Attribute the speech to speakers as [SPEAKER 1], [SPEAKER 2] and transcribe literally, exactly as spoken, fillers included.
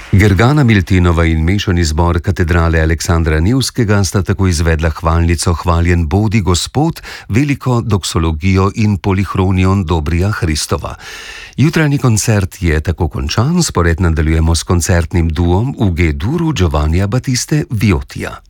[SPEAKER 1] Gergana Miltenova in mešani zbor katedrale Aleksandra Nevskega sta tako izvedla hvalnico Hvaljen bodi Gospod, veliko doksologijo in polihronion Dobrija Hristova. Jutranji koncert je tako končan, spored nadaljujemo s koncertnim duom v G-duru Giovannija Battiste Viotija.